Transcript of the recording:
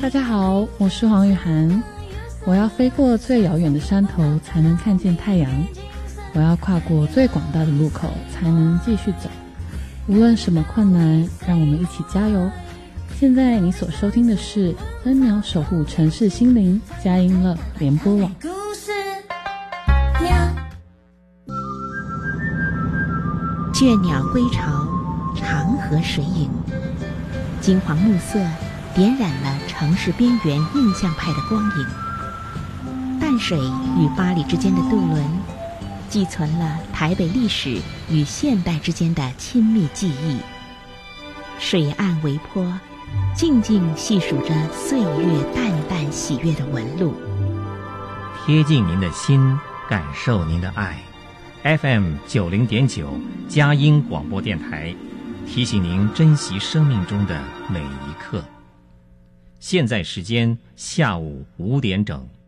大家好，我是黄雨涵。我要飞过最遥远的山头，才能看见太阳。我要跨过最广大的路口，才能继续走。无论什么困难，让我们一起加油。现在你所收听的是恩鸟守护城市心灵佳音乐联播网。 倦鸟归巢，长河水影，金黄暮色点染了城市边缘印象派的光影。淡水与巴黎之间的渡轮，寄存了台北历史与现代之间的亲密记忆。水岸微波，静静细数着岁月淡淡喜悦的纹路， 贴近您的心，感受您的爱。FM 90.9佳音广播电台，提醒您珍惜生命中的每一刻。现在时间下午5点整。